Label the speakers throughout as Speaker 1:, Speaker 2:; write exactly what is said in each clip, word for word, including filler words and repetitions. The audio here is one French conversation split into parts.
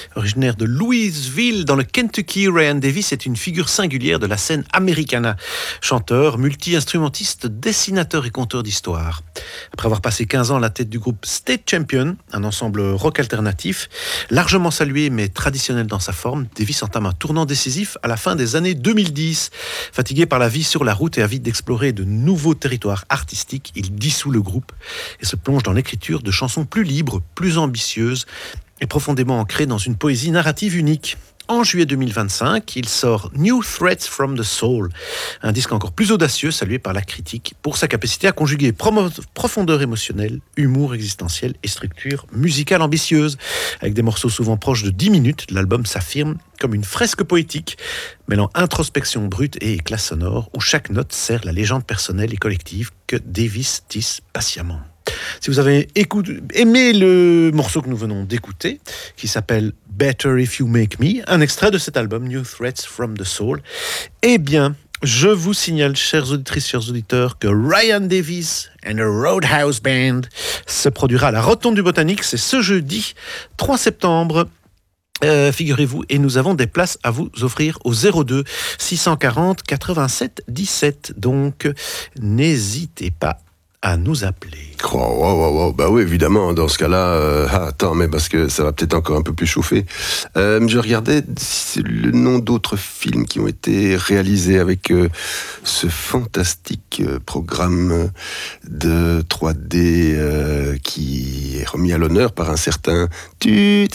Speaker 1: Originaire de Louisville, dans le Kentucky, Ryan Davis est une figure singulière de la scène americana. Chanteur, multi-instrumentiste, dessinateur et conteur d'histoire. Après avoir passé quinze ans à la tête du groupe State Champion, un ensemble rock alternatif, largement salué mais traditionnel dans sa forme, Davis entame un tournant décisif à la fin des années deux mille dix. Fatigué par la vie sur la route et avide d'explorer de nouveaux territoires artistiques, il dissout le groupe et se plonge dans l'écriture de chansons plus libres, plus ambitieuses et profondément ancrées dans une poésie narrative unique. En juillet deux mille vingt-cinq, il sort New Threats from the Soul, un disque encore plus audacieux, salué par la critique pour sa capacité à conjuguer promo- profondeur émotionnelle, humour existentiel et structure musicale ambitieuse. Avec des morceaux souvent proches de dix minutes, l'album s'affirme comme une fresque poétique, mêlant introspection brute et éclat sonore, où chaque note sert la légende personnelle et collective que Davis tisse patiemment. Si vous avez écoute, aimé le morceau que nous venons d'écouter, qui s'appelle Better If You Make Me, un extrait de cet album New Threats from the Soul, eh bien, je vous signale, chères auditrices, chers auditeurs, que Ryan Davis and a Roadhouse Band se produira à la Rotonde du Botanique, c'est ce jeudi trois septembre. Euh, figurez-vous, et nous avons des places à vous offrir au zéro deux six cent quarante quatre-vingt-sept dix-sept. Donc, n'hésitez pas à nous appeler.
Speaker 2: Oh, wow, wow, wow. Bah oui, évidemment, dans ce cas-là, euh, ah, attends, mais parce que ça va peut-être encore un peu plus chauffer. Euh, je regardais le nom d'autres films qui ont été réalisés avec euh, ce fantastique euh, programme de trois D euh, qui est remis à l'honneur par un certain Tut.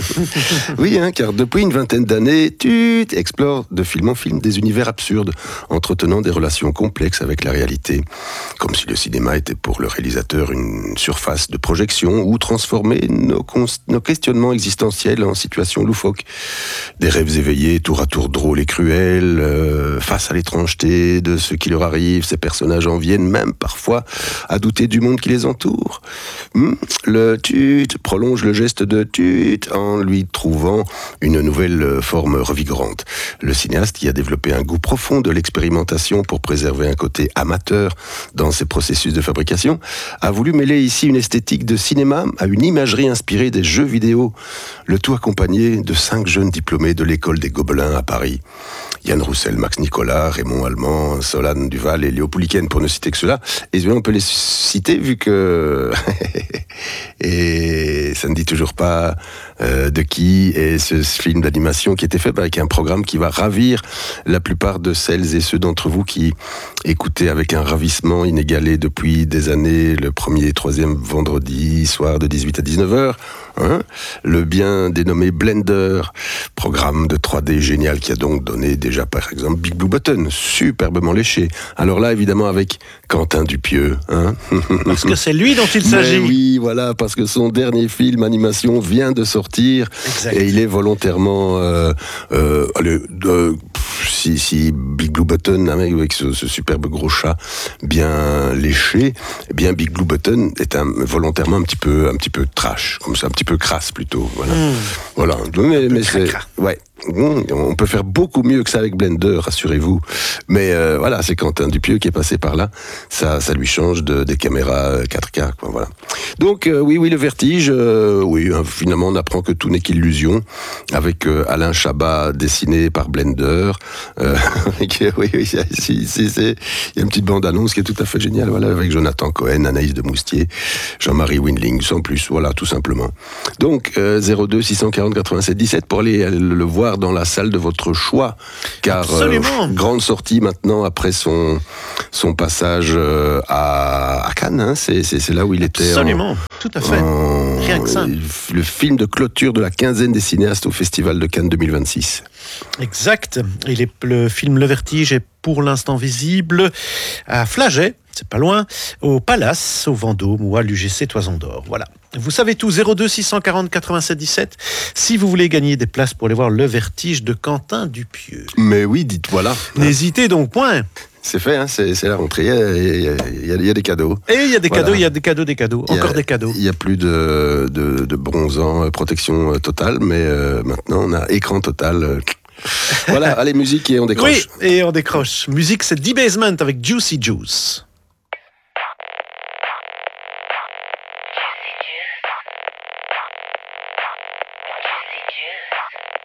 Speaker 2: Oui, hein, car depuis une vingtaine d'années, Tut explore de film en film des univers absurdes, entretenant des relations complexes avec la réalité, comme si le cinéma était pour le réalisateur une surface de projection où transformer nos, cons- nos questionnements existentiels en situations loufoques. Des rêves éveillés, tour à tour drôles et cruels, euh, face à l'étrangeté de ce qui leur arrive, ces personnages en viennent même parfois à douter du monde qui les entoure. Hmm, le tut prolonge le geste de tut en lui trouvant une nouvelle forme revigorante. Le cinéaste, qui a développé un goût profond de l'expérimentation pour préserver un côté amateur dans ses processus de fabrication, a voulu mêler ici une esthétique de cinéma à une imagerie inspirée des jeux vidéo, le tout accompagné de cinq jeunes diplômés de l'école des Gobelins à Paris. Yann Roussel, Max Nicolas, Raymond Allemand, Solane Duval et Léo Pouliken, pour ne citer que cela. Et on peut les citer vu que... et ça ne dit toujours pas euh, de qui est ce film d'animation qui a été fait avec un programme qui va ravir la plupart de celles et ceux d'entre vous qui écoutaient avec un ravissement inégalé depuis des années le premier et troisième vendredi soir de dix-huit à dix-neuf heures. Hein, le bien dénommé Blender, programme de trois D génial qui a donc donné déjà par exemple Big Blue Button, superbement léché. Alors là évidemment avec Quentin Dupieux. Hein.
Speaker 1: Parce que c'est lui dont il s'agit.
Speaker 2: Mais oui, voilà, parce que son dernier film animation vient de sortir. Exact. Et il est volontairement... Euh, euh, allez, euh, si, si Big Blue Button, hein, avec ce, ce superbe gros chat bien léché, eh bien Big Blue Button est un, volontairement un petit peu, un petit peu trash, comme ça, un petit peu crasse plutôt. Voilà. Mmh. Voilà. Mais, mais c'est, ouais. On peut faire beaucoup mieux que ça avec Blender, rassurez-vous. Mais euh, voilà, c'est Quentin Dupieux qui est passé par là. Ça, ça lui change de, des caméras quatre K, quoi. Voilà. Donc euh, oui, oui, le vertige. Euh, oui, hein, finalement, on apprend que tout n'est qu'illusion, avec euh, Alain Chabat dessiné par Blender. Euh, oui, oui, c'est, c'est, c'est, il y a une petite bande-annonce qui est tout à fait géniale. Voilà, avec Jonathan Cohen, Anaïs de Moustier, Jean-Marie Windling, sans plus. Voilà, tout simplement. Donc euh, zéro deux six cent quarante quatre-vingt-sept dix-sept pour aller le, le voir dans la salle de votre choix, car euh, grande sortie maintenant après son son passage euh, à, à Cannes, hein, c'est, c'est c'est là où il était.
Speaker 1: Absolument, en, tout à fait. En, Rien que ça.
Speaker 2: Le film de clôture de la quinzaine des cinéastes au Festival de Cannes deux mille vingt-six.
Speaker 1: Exact. Il est, le film Le Vertige est pour l'instant visible à Flagey, c'est pas loin, au Palace, au Vendôme ou à l'U G C Toison d'Or. Voilà. Vous savez tout, zéro deux six cent quarante quatre-vingt-sept dix-sept, si vous voulez gagner des places pour aller voir Le Vertige de Quentin Dupieux.
Speaker 2: Mais oui, dites voilà.
Speaker 1: N'hésitez donc point.
Speaker 2: C'est fait, hein, c'est, c'est la rentrée, il y, a, il, y a, il y a des cadeaux.
Speaker 1: Et il y a des voilà. cadeaux, il y a des cadeaux, des cadeaux, a, encore des cadeaux.
Speaker 2: Il n'y a plus de, de, de bronzant, protection totale, mais euh, maintenant on a écran total. Voilà, allez, musique et on décroche.
Speaker 1: Oui, et on décroche. Musique, c'est D-Basement avec Juicy Juice.
Speaker 3: Juicy Juice. Dieu.